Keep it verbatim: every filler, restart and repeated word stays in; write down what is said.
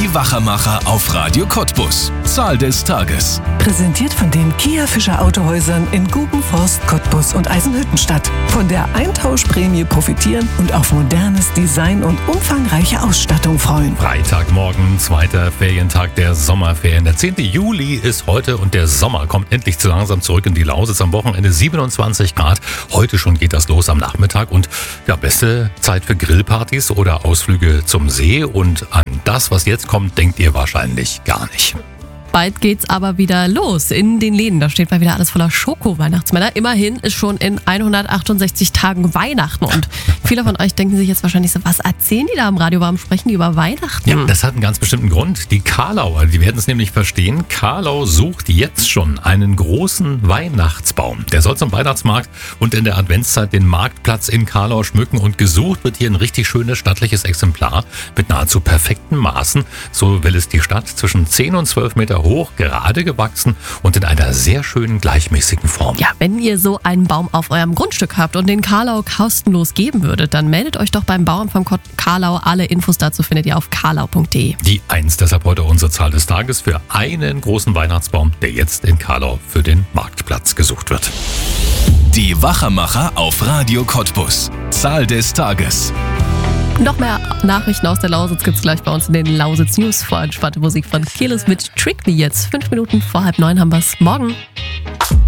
Die Wachermacher auf Radio Cottbus. Zahl des Tages. Präsentiert von den Kia Fischer Autohäusern in Gubenforst, Cottbus und Eisenhüttenstadt. Von der Eintauschprämie profitieren und auf modernes Design und umfangreiche Ausstattung freuen. Freitagmorgen, zweiter Ferientag der Sommerferien. Der zehnte Juli ist heute und der Sommer kommt endlich so langsam zurück in die Lausitz. Am Wochenende siebenundzwanzig Grad. Heute schon geht das los am Nachmittag und ja, beste Zeit für Grillpartys oder Ausflüge zum See. Und an das, was jetzt kommt, denkt ihr wahrscheinlich gar nicht. Bald geht's aber wieder los in den Läden. Da steht mal wieder alles voller Schoko-Weihnachtsmänner. Immerhin ist schon in hundertachtundsechzig Tagen Weihnachten. Und viele von euch denken sich jetzt wahrscheinlich so, was erzählen die da am Radio? Warum sprechen die über Weihnachten? Ja, das hat einen ganz bestimmten Grund. Die Karlauer, die werden es nämlich verstehen. Karlau sucht jetzt schon einen großen Weihnachtsbaum. Der soll zum Weihnachtsmarkt und in der Adventszeit den Marktplatz in Karlau schmücken. Und gesucht wird hier ein richtig schönes, stattliches Exemplar mit nahezu perfekten Maßen. So will es die Stadt, zwischen zehn und zwölf Meter hoch, gerade gewachsen und in einer sehr schönen, gleichmäßigen Form. Ja, wenn ihr so einen Baum auf eurem Grundstück habt und den Karlau kostenlos geben würdet, dann meldet euch doch beim Bauern von Karlau. Alle Infos dazu findet ihr auf karlau punkt de. Die eins, deshalb heute unsere Zahl des Tages für einen großen Weihnachtsbaum, der jetzt in Karlau für den Marktplatz gesucht wird. Die Wachermacher auf Radio Cottbus. Zahl des Tages. Noch mehr Nachrichten aus der Lausitz gibt's gleich bei uns in den Lausitz News. Vor entspannte Musik von Kelis mit Trick Me jetzt. Fünf Minuten vor halb neun haben wir's. Morgen.